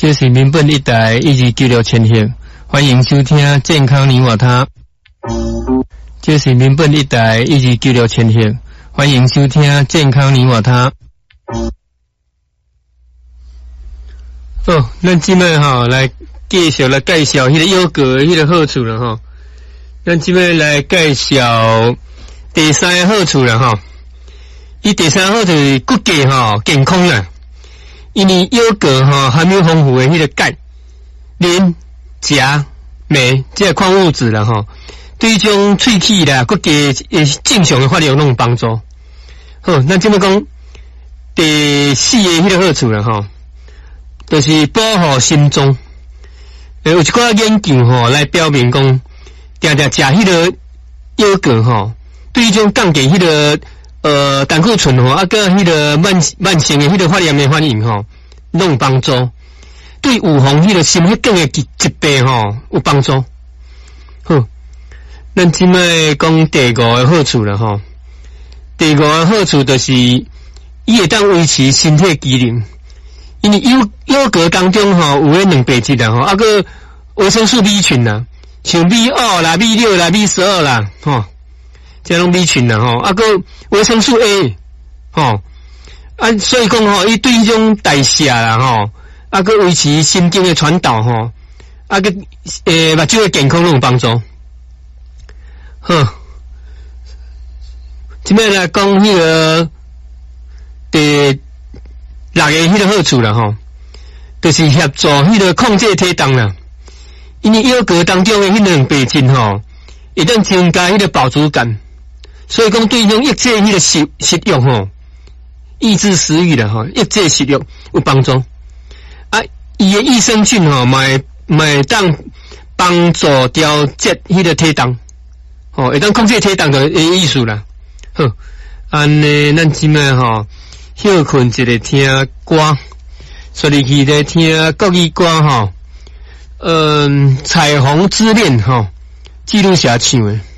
这是民本一台1296千赫，欢迎收听健康你我他。这是民本一台1296千赫，欢迎收听健康你我他。咱今摆来继续来介绍迄个优格迄个好处了咱今摆来介绍第三个好处了伊第三个好处是骨骼健康啦。因为优格含有丰富的迄个钙、磷、钾、镁这个矿物质啦对种喙齿啦、骨骼正常的发育拢有帮助。好，咱即摆讲第四个迄个好处啦就是保护心脏。有一寡研究来表明讲，定定食迄个优格对种降低迄个胆固醇甲迄个慢性的迄个发炎的反应拢有帮助，对预防迄个心血管的疾病有帮助。好，咱即摆讲第五个好处啦第五个好处就是伊会当维持身体机能，因为优格当中有迄两白质啦个维生素 B 群啦，像 B2 啦、B6 啦、B12啦这种 B 群啦个维生素 A 所以讲伊对迄种代谢啦个维持神经的传导个目睭的健康拢有帮助。好，这边来讲迄个第六个迄个好处啦就是协助迄个控制体重啦。因为优格当中的迄两白质会当增加迄个饱足感，所以讲对种抑制迄个食欲抑制食欲啦抑制食欲有帮助。伊的益生菌会当帮助调节迄个体重会当控制体重的意思啦。好，安尼咱即摆休困一个听歌，所以去咧听国语歌彩虹之恋记录侠唱的。